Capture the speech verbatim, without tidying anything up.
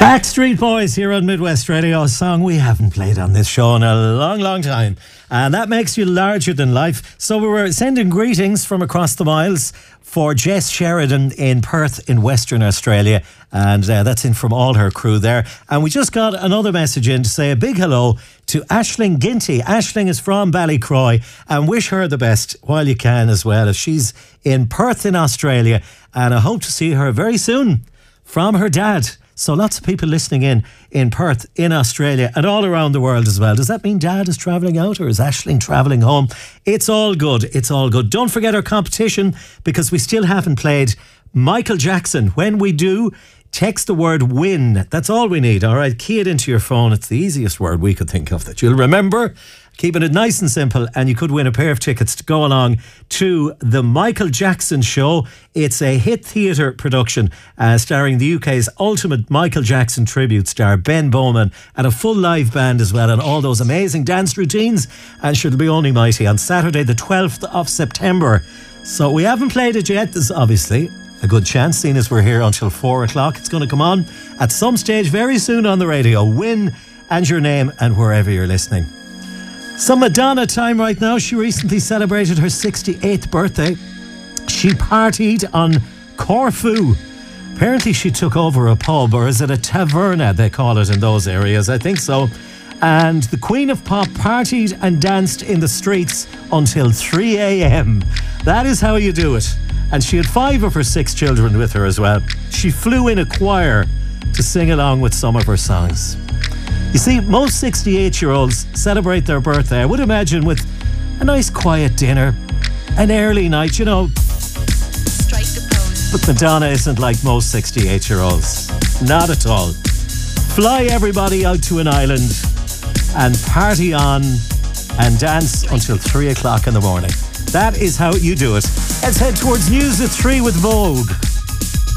Backstreet Boys here on Midwest Radio, a song we haven't played on this show in a long, long time. And that makes you larger than life. So we were sending greetings from across the miles for Jess Sheridan in Perth in Western Australia. And uh, that's in from all her crew there. And we just got another message in to say a big hello to Aisling Ginty. Aisling is from Ballycroy, and wish her the best while you can as well, as she's in Perth in Australia. And I hope to see her very soon from her dad. So lots of people listening in in Perth, in Australia, and all around the world as well. Does that mean Dad is travelling out, or is Aisling travelling home? It's all good. It's all good. Don't forget our competition, because we still haven't played Michael Jackson. When we do, text the word WIN. That's all we need, all right? Key it into your phone. It's the easiest word we could think of that you'll remember. Keeping it nice and simple, and you could win a pair of tickets to go along to the Michael Jackson Show. It's a hit theatre production uh, starring the U K's ultimate Michael Jackson tribute star, Ben Bowman, and a full live band as well, and all those amazing dance routines. And sure, it'll be only mighty on Saturday the twelfth of September. So we haven't played it yet. There's obviously a good chance, seeing as we're here until four o'clock. It's going to come on at some stage very soon on the radio. Win and your name and wherever you're listening. Some Madonna time right now. She recently celebrated her sixty-eighth birthday. She partied on Corfu. Apparently she took over a pub, or is it a taverna they call it in those areas? I think so. And the Queen of Pop partied and danced in the streets until three a.m. That is how you do it. And she had five of her six children with her as well. She flew in a choir to sing along with some of her songs. You see, most sixty-eight-year-olds celebrate their birthday, I would imagine, with a nice quiet dinner, an early night, you know. Strike the pose. But Madonna isn't like most sixty-eight-year-olds. Not at all. Fly everybody out to an island and party on and dance until three o'clock in the morning. That is how you do it. Let's head towards News at three with Vogue.